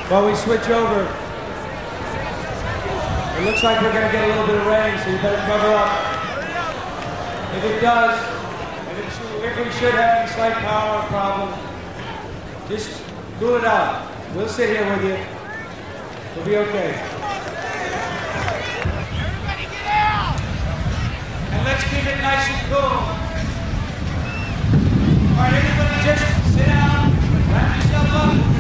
While we switch over, it looks like we're going to get a little bit of rain, so you better cover up. If it does, if we should have any slight power problem, just cool it out. We'll sit here with you. We'll be okay. Everybody get out! And let's keep it nice and cool. All right, everybody just sit down, wrap yourself up.